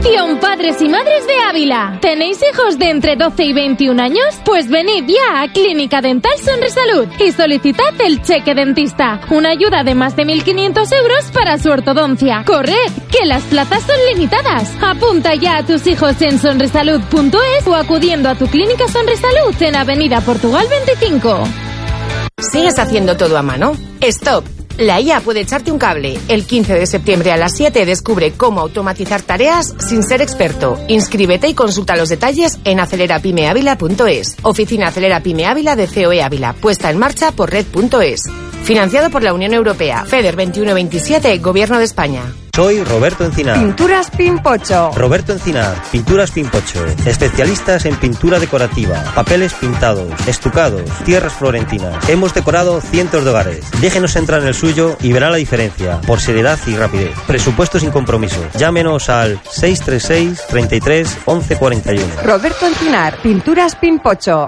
Atención, padres y madres de Ávila. ¿Tenéis hijos de entre 12 y 21 años? Pues venid ya a Clínica Dental Sonrisalud y solicitad el cheque dentista. Una ayuda de más de 1.500 euros para su ortodoncia. ¡Corred, que las plazas son limitadas! Apunta ya a tus hijos en sonrisalud.es o acudiendo a tu Clínica Sonrisalud en Avenida Portugal 25. ¿Sigues haciendo todo a mano? ¡Stop! La IA puede echarte un cable. El 15 de septiembre a las 7 descubre cómo automatizar tareas sin ser experto. Inscríbete y consulta los detalles en acelerapymeavila.es. Oficina Acelera Pyme Ávila de COE Ávila. Puesta en marcha por Red.es. Financiado por la Unión Europea. FEDER 2127, Gobierno de España. Soy Roberto Encinar. Pinturas Pimpocho. Roberto Encinar, Pinturas Pimpocho. Especialistas en pintura decorativa, papeles pintados, estucados, tierras florentinas. Hemos decorado cientos de hogares. Déjenos entrar en el suyo y verá la diferencia, por seriedad y rapidez. Presupuesto sin compromiso. Llámenos al 636 33 11 41. Roberto Encinar, Pinturas Pimpocho.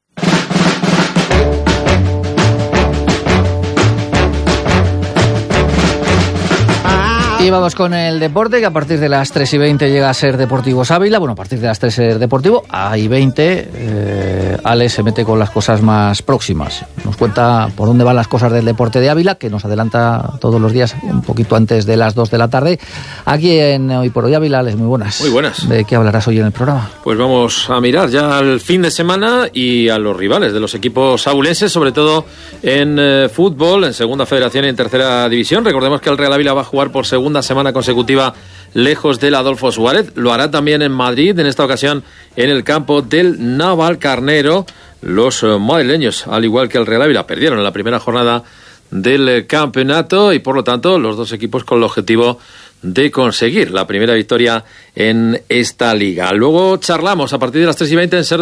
Y vamos con el deporte, que a partir de las 3:20 llega a ser Deportivos Ávila. Bueno, a partir de las 3 es Deportivo. Ahí 20, Ale se mete con las cosas más próximas. Nos cuenta por dónde van las cosas del deporte de Ávila, que nos adelanta todos los días un poquito antes de las 2 de la tarde. Aquí en Hoy por Hoy Ávila, Alex, muy buenas. Muy buenas. ¿De qué hablarás hoy en el programa? Pues vamos a mirar ya al fin de semana y a los rivales de los equipos abulenses, sobre todo en fútbol, en Segunda Federación y en Tercera División. Recordemos que el Real Ávila va a jugar por segunda semana consecutiva lejos del Adolfo Suárez. Lo hará también en Madrid, en esta ocasión en el campo del Navalcarnero. Los madrileños, al igual que el Real Ávila, perdieron en la primera jornada del campeonato y por lo tanto los dos equipos con el objetivo de conseguir la primera victoria en esta liga. Luego charlamos a partir de las 3:20 en Ser